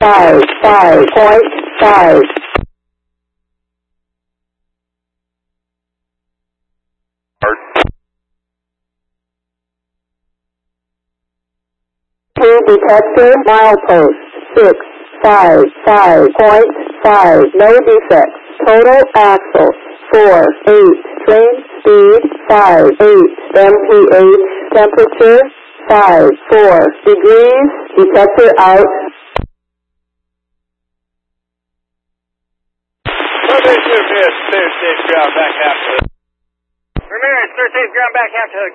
5.5. Detector milepost 655.5. No defects. Total axle 4.8. Train speed 5.8. MPH temperature 5.4 degrees. Detector out. 13th ground back half to. Ramirez, 13th ground back half to.